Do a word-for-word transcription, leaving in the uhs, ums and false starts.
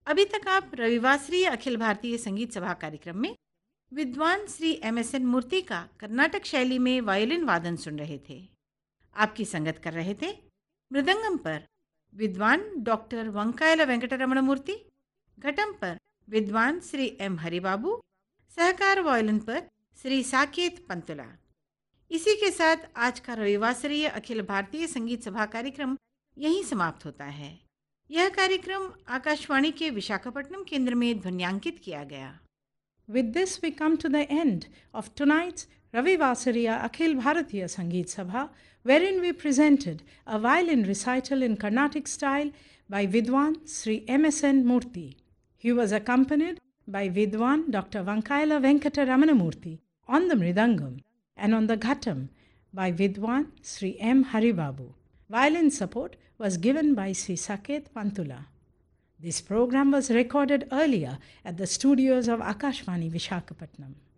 अभी तक आप रविवासरीय अखिल भारतीय संगीत सभा कार्यक्रम में विद्वान श्री एम एस एन मूर्ति का कर्नाटक शैली में वायोलिन वादन सुन रहे थे। आपकी संगत कर रहे थे मृदंगम पर विद्वान डॉक्टर वंकायला वेंकटरमण मूर्ति, घटम पर विद्वान श्री एम हरिबाबू, सहकार वायोलिन पर श्री साकेत पंतुला। इसी के साथ आज का रविवासरीय अखिल भारतीय संगीत सभा कार्यक्रम यहीं समाप्त होता है। यह कार्यक्रम आकाशवाणी के विशाखापट्टनम केंद्र में ध्वन्यांकित किया गया। With this, we come to the end of tonight's Ravi Vasariya Akhil Bharatiya Sangeet Sabha, wherein we presented a violin recital in Carnatic style by Vidwan Sri M S N Murthy. He was accompanied by Vidwan Doctor Vankaila Venkata Ramanamurthy on the Mridangam and on the Ghatam by Vidwan Sri M. Haribabu. Violin support was given by Sri Saket Pantula. This program was recorded earlier at the studios of Akashvani Vishakhapatnam.